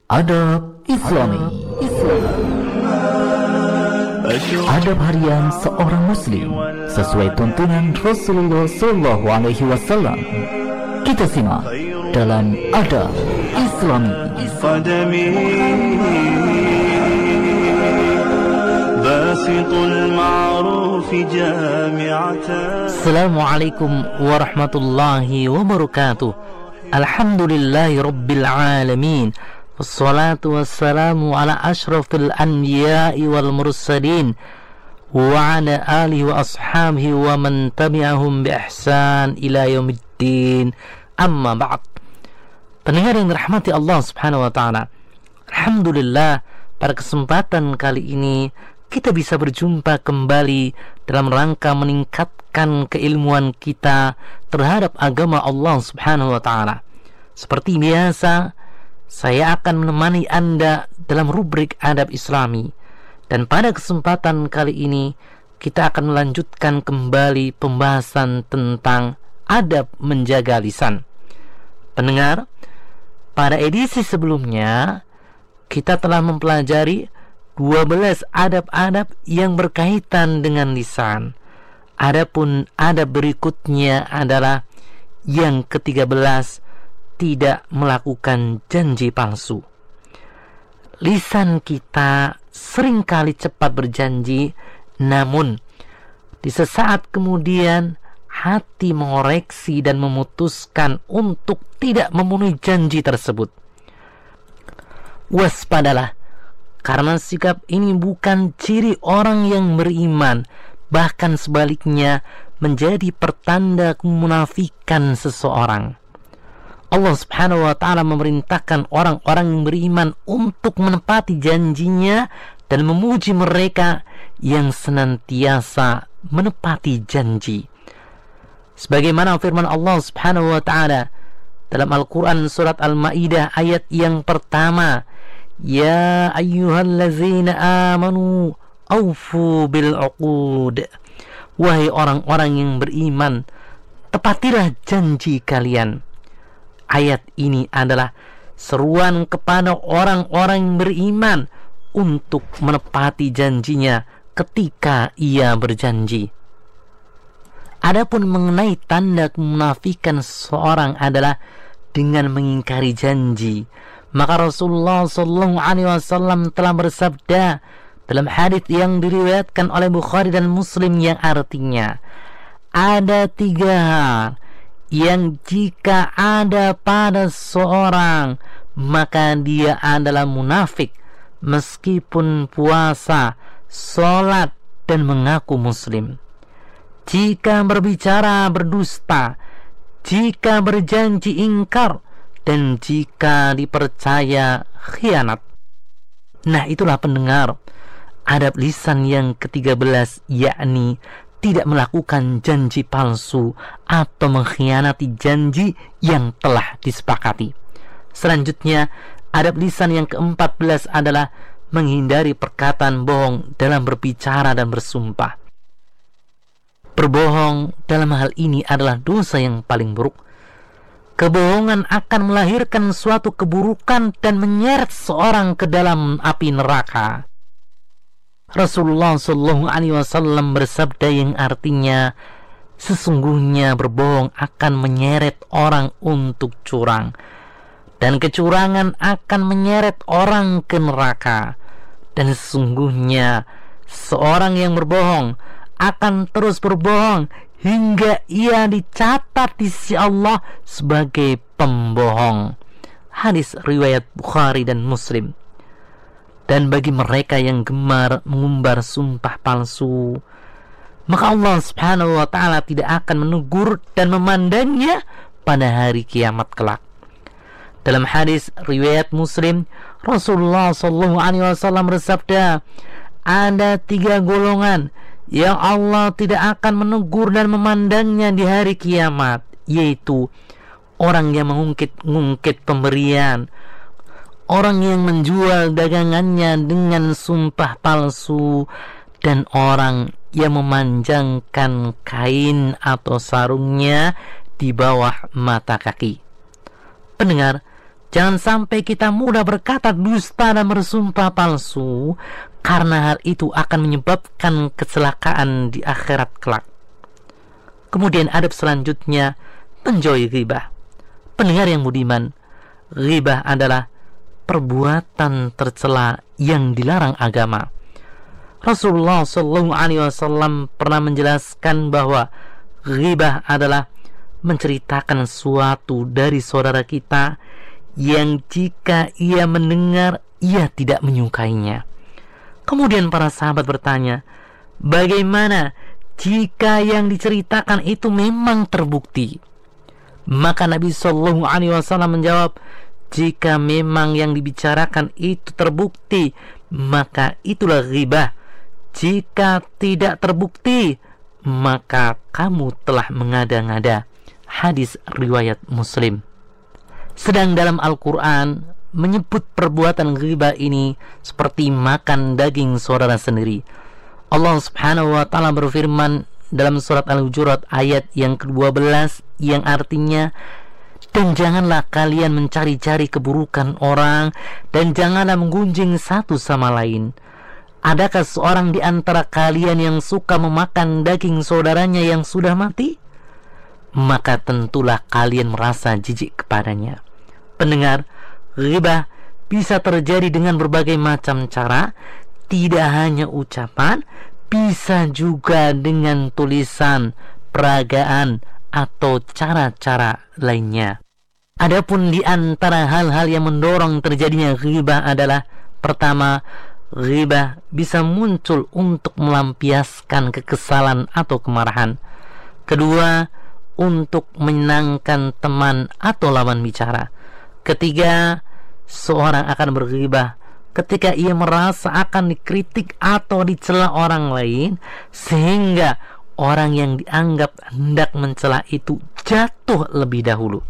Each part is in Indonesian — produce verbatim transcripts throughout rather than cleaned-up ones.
Adab Islami. Adab harian seorang muslim sesuai tuntunan Rasulullah Sallallahu Alaihi Wasallam. Kita simak dalam Adab Islami. Assalamualaikum warahmatullahi wabarakatuh. Alhamdulillahi rabbil alamin. Wassalatu wassalamu ala ashrafil anbiya'i wal mursalin wa ala alihi wa ashabihi wa man tabi'ahum bi ihsan ila yaumiddin. Amma ba'd. Pendengar yang dirahmati Allah Subhanahu wa taala, alhamdulillah pada kesempatan kali ini kita bisa berjumpa kembali dalam rangka meningkatkan keilmuan kita terhadap agama Allah Subhanahu wa taala. Seperti biasa, saya akan menemani Anda dalam rubrik Adab Islami. Dan pada kesempatan kali ini kita akan melanjutkan kembali pembahasan tentang adab menjaga lisan. Pendengar, pada edisi sebelumnya kita telah mempelajari dua belas adab-adab yang berkaitan dengan lisan. Adapun adab berikutnya adalah yang ketiga belas, tidak melakukan janji palsu. Lisan kita seringkali cepat berjanji, namun di sesaat kemudian hati mengoreksi dan memutuskan untuk tidak memenuhi janji tersebut. Waspadalah, karena sikap ini bukan ciri orang yang beriman, bahkan sebaliknya menjadi pertanda kemunafikan seseorang. Allah Subhanahu wa taala memerintahkan orang-orang yang beriman untuk menepati janjinya dan memuji mereka yang senantiasa menepati janji. Sebagaimana firman Allah Subhanahu wa taala dalam Al-Qur'an surat Al-Maidah ayat yang pertama, Ya ayyuhallazina amanu aufu bil uqud. Wahai orang-orang yang beriman, tepatilah janji kalian. Ayat ini adalah seruan kepada orang-orang yang beriman untuk menepati janjinya ketika ia berjanji. Adapun mengenai tanda kemunafikan seseorang adalah dengan mengingkari janji. Maka Rasulullah Sallallahu Alaihi Wasallam telah bersabda dalam hadits yang diriwayatkan oleh Bukhari dan Muslim yang artinya, ada tiga hal yang jika ada pada seorang maka dia adalah munafik meskipun puasa, sholat dan mengaku muslim. Jika berbicara berdusta, jika berjanji ingkar, dan jika dipercaya khianat. Nah, itulah pendengar adab lisan yang ketiga belas, yakni tidak melakukan janji palsu atau mengkhianati janji yang telah disepakati. Selanjutnya, adab lisan yang keempat belas adalah menghindari perkataan bohong dalam berbicara dan bersumpah. Berbohong dalam hal ini adalah dosa yang paling buruk. Kebohongan akan melahirkan suatu keburukan dan menyeret seorang ke dalam api neraka. Rasulullah Sallallahu Alaihi Wasallam bersabda yang artinya, sesungguhnya berbohong akan menyeret orang untuk curang, dan kecurangan akan menyeret orang ke neraka. Dan sesungguhnya seorang yang berbohong akan terus berbohong hingga ia dicatat di sisi Allah sebagai pembohong. Hadis riwayat Bukhari dan Muslim. Dan bagi mereka yang gemar mengumbar sumpah palsu, maka Allah Subhanahu wa taala tidak akan menegur dan memandangnya pada hari kiamat kelak. Dalam hadis riwayat Muslim, Rasulullah Sallallahu Alaihi Wasallam bersabda, ada tiga golongan yang Allah tidak akan menegur dan memandangnya di hari kiamat, yaitu orang yang mengungkit-ungkit pemberian, orang yang menjual dagangannya dengan sumpah palsu, dan orang yang memanjangkan kain atau sarungnya di bawah mata kaki. Pendengar, Jangan sampai kita mudah berkata dusta dan bersumpah palsu, karena hal itu akan menyebabkan kecelakaan di akhirat kelak. Kemudian adab selanjutnya, menjauhi ghibah. Pendengar yang budiman, ghibah adalah perbuatan tercela yang dilarang agama. Rasulullah shallallahu alaihi wasallam pernah menjelaskan bahwa ghibah adalah menceritakan sesuatu dari saudara kita yang jika ia mendengar, ia tidak menyukainya. Kemudian para sahabat bertanya, bagaimana jika yang diceritakan itu memang terbukti? Maka Nabi Shallallahu Alaihi Wasallam menjawab, jika memang yang dibicarakan itu terbukti, maka itulah ghibah. Jika tidak terbukti, maka kamu telah mengada-ngada. Hadis riwayat Muslim. Sedang dalam Al-Quran menyebut perbuatan ghibah ini seperti makan daging saudara sendiri. Allah Subhanahu wa taala berfirman dalam surat Al-Hujurat ayat yang kedua belas yang artinya, dan janganlah kalian mencari-cari keburukan orang dan janganlah menggunjing satu sama lain. Adakah seorang di antara kalian yang suka memakan daging saudaranya yang sudah mati? Maka tentulah kalian merasa jijik kepadanya. Pendengar, ghibah bisa terjadi dengan berbagai macam cara, tidak hanya ucapan, bisa juga dengan tulisan, peragaan, atau cara-cara lainnya. Adapun di antara hal-hal yang mendorong terjadinya ghibah adalah, pertama, ghibah bisa muncul untuk melampiaskan kekesalan atau kemarahan. Kedua, untuk menyenangkan teman atau lawan bicara. Ketiga, seorang akan berghibah ketika ia merasa akan dikritik atau dicela orang lain, sehingga orang yang dianggap hendak mencela itu jatuh lebih dahulu.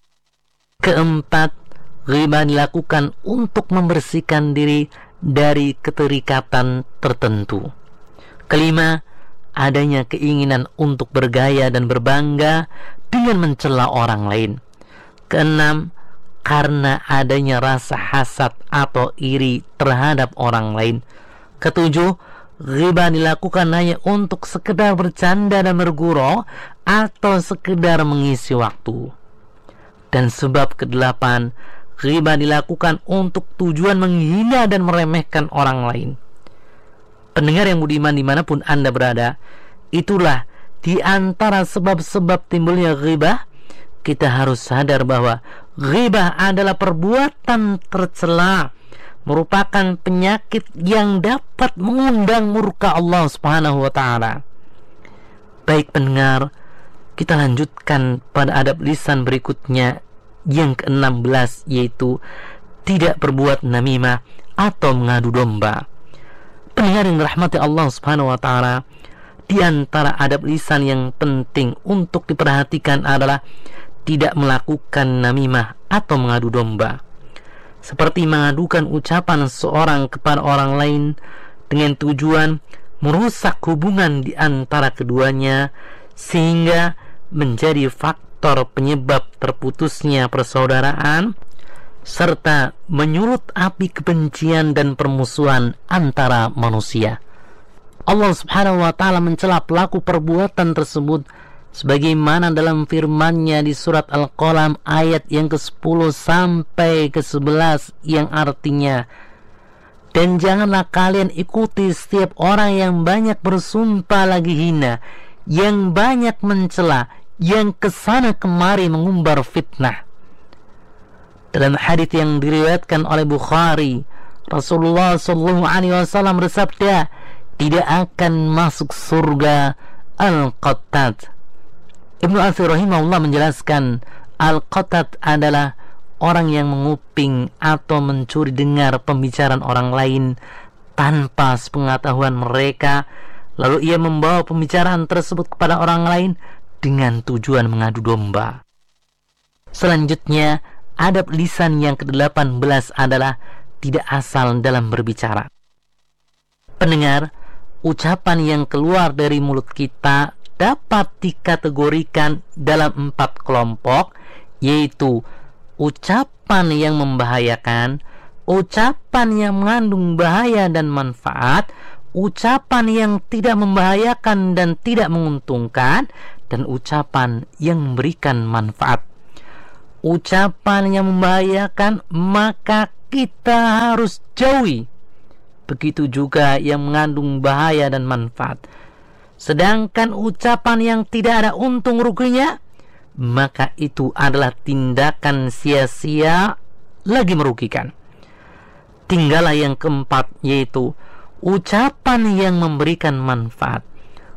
Keempat, ghibah dilakukan untuk membersihkan diri dari keterikatan tertentu. Kelima, adanya keinginan untuk bergaya dan berbangga dengan mencela orang lain. Keenam, karena adanya rasa hasad atau iri terhadap orang lain. Ketujuh, ghibah dilakukan hanya untuk sekedar bercanda dan bergurau atau sekedar mengisi waktu. Dan sebab kedelapan, ghibah dilakukan untuk tujuan menghina dan meremehkan orang lain. Pendengar yang budiman dimanapun Anda berada, itulah di antara sebab-sebab timbulnya ghibah. Kita harus sadar bahwa ghibah adalah perbuatan tercela, merupakan penyakit yang dapat mengundang murka Allah Subhanahu wa taala. Baik pendengar, kita lanjutkan pada adab lisan berikutnya yang keenam belas, yaitu tidak berbuat namimah atau mengadu domba. Pendengar yang dirahmati Allah Subhanahu wa taala, di antara adab lisan yang penting untuk diperhatikan adalah tidak melakukan namimah atau mengadu domba, seperti mengadukan ucapan seorang kepada orang lain dengan tujuan merusak hubungan di antara keduanya, sehingga menjadi faktor penyebab terputusnya persaudaraan, serta menyulut api kebencian dan permusuhan antara manusia. Allah Subhanahu wa taala mencela pelaku perbuatan tersebut sebagaimana dalam firman-Nya di surat Al-Qalam ayat yang kesepuluh sampai kesebelas yang artinya, dan janganlah kalian ikuti setiap orang yang banyak bersumpah lagi hina, yang banyak mencela, yang kesana kemari mengumbar fitnah. Dalam hadits yang diriwayatkan oleh Bukhari, Rasulullah shallallahu alaihi wasallam bersabda, tidak akan masuk surga al-qattat. Ibnu Athir rahimahullah menjelaskan, al-qattat adalah orang yang menguping atau mencuri dengar pembicaraan orang lain tanpa sepengetahuan mereka, lalu ia membawa pembicaraan tersebut kepada orang lain dengan tujuan mengadu domba. Selanjutnya, adab lisan yang kedelapan belas adalah tidak asal dalam berbicara. Pendengar, ucapan yang keluar dari mulut kita dapat dikategorikan dalam empat kelompok, yaitu ucapan yang membahayakan, ucapan yang mengandung bahaya dan manfaat, ucapan yang tidak membahayakan dan tidak menguntungkan, dan ucapan yang memberikan manfaat. Ucapan yang membahayakan maka kita harus jauhi. Begitu juga yang mengandung bahaya dan manfaat. Sedangkan ucapan yang tidak ada untung ruginya, maka itu adalah tindakan sia-sia lagi merugikan. Tinggallah yang keempat, yaitu ucapan yang memberikan manfaat.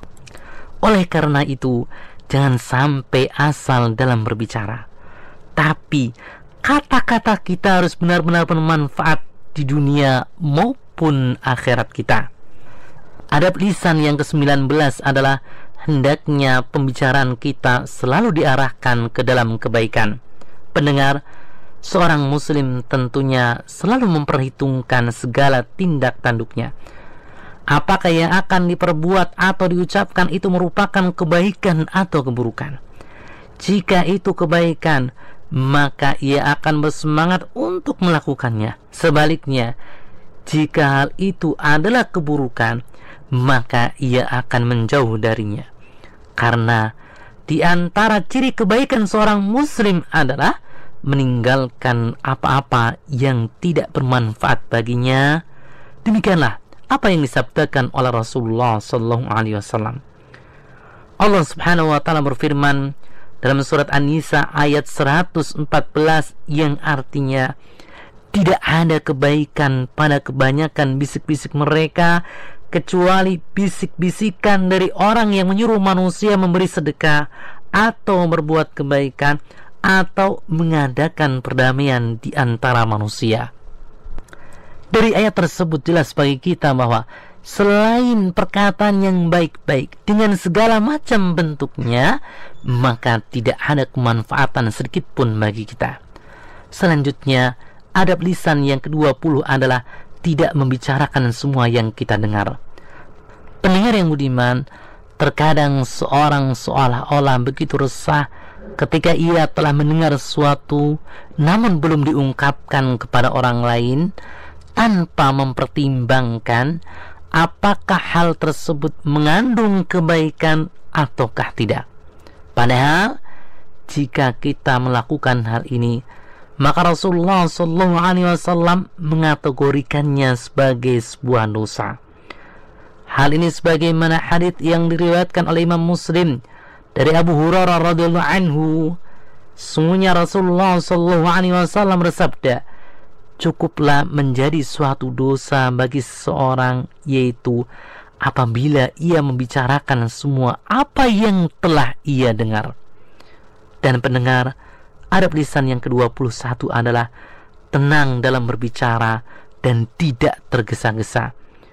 Oleh karena itu, jangan sampai asal dalam berbicara, tapi kata-kata kita harus benar-benar bermanfaat di dunia maupun akhirat kita. Adab lisan yang kesembilan belas adalah hendaknya pembicaraan kita selalu diarahkan ke dalam kebaikan. Pendengar, seorang muslim tentunya selalu memperhitungkan segala tindak tanduknya. Apakah yang akan diperbuat atau diucapkan itu merupakan kebaikan atau keburukan. Jika itu kebaikan, maka ia akan bersemangat untuk melakukannya. Sebaliknya, jika hal itu adalah keburukan, maka ia akan menjauh darinya. Karena di antara ciri kebaikan seorang muslim adalah meninggalkan apa-apa yang tidak bermanfaat baginya. Demikianlah apa yang disabdakan oleh Rasulullah sallallahu alaihi wasallam. Allah Subhanahu wa taala berfirman dalam surat An-Nisa ayat seratus empat belas yang artinya, tidak ada kebaikan pada kebanyakan bisik-bisik mereka kecuali bisik-bisikan dari orang yang menyuruh manusia memberi sedekah atau berbuat kebaikan atau mengadakan perdamaian di antara manusia. Dari ayat tersebut jelas bagi kita bahwa selain perkataan yang baik-baik dengan segala macam bentuknya, maka tidak ada kemanfaatan sedikit pun bagi kita. Selanjutnya, adab lisan yang kedua puluh adalah tidak membicarakan semua yang kita dengar. Pendengar yang budiman, terkadang seorang seolah-olah begitu resah ketika ia telah mendengar sesuatu namun belum diungkapkan kepada orang lain, tanpa mempertimbangkan apakah hal tersebut mengandung kebaikan ataukah tidak. Padahal jika kita melakukan hal ini, maka Rasulullah shallallahu alaihi wasallam mengategorikannya sebagai sebuah dosa. Hal ini sebagaimana hadits yang diriwayatkan oleh Imam Muslim dari Abu Hurairah radhiyallahu anhu, sungguhnya Rasulullah shallallahu alaihi wasallam bersabda, cukuplah menjadi suatu dosa bagi seseorang, yaitu apabila ia membicarakan semua apa yang telah ia dengar. Dan pendengar, adab lisan yang kedua puluh satu adalah tenang dalam berbicara dan tidak tergesa-gesa.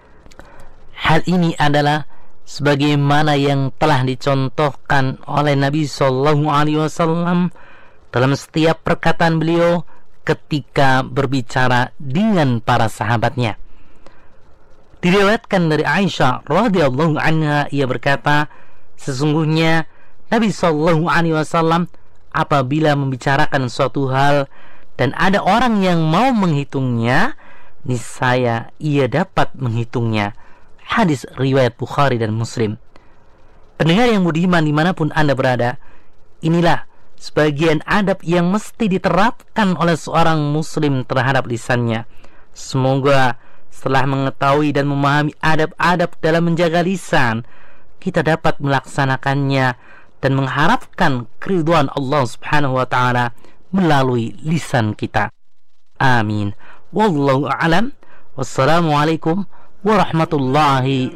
Hal ini adalah sebagaimana yang telah dicontohkan oleh Nabi Shallallahu Alaihi Wasallam dalam setiap perkataan beliau ketika berbicara dengan para sahabatnya. Diriwayatkan dari Aisyah radhiyallahu anha, ia berkata, sesungguhnya Nabi Shallallahu Alaihi Wasallam apabila membicarakan suatu hal dan ada orang yang mau menghitungnya, niscaya ia dapat menghitungnya. Hadis riwayat Bukhari dan Muslim. Pendengar yang budiman dimanapun Anda berada, inilah sebagian adab yang mesti diterapkan oleh seorang muslim terhadap lisannya. Semoga setelah mengetahui dan memahami adab-adab dalam menjaga lisan, kita dapat melaksanakannya dan mengharapkan keridhaan Allah Subhanahu wa taala melalui lisan kita. Amin. Wallahu a'lam. Wassalamualaikum warahmatullahi